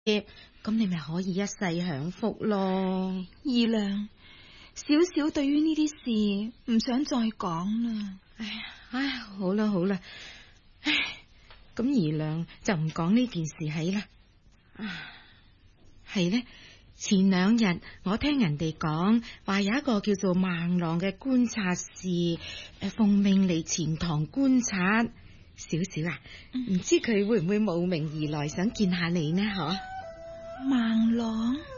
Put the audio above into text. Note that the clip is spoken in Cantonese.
咁你咪可以一世享福咯。 二娘，小小對於呢啲事唔想再講啦。 唉，好啦好啦，唉，咁二娘就唔講呢件事係啦。係呢，前2日我聽人哋講話有一個叫做孟浪嘅觀察士，奉命嚟錢塘觀察。小小啊，唔知佢會唔會慕名而來，想見下你呢？嗬？ 孟浪。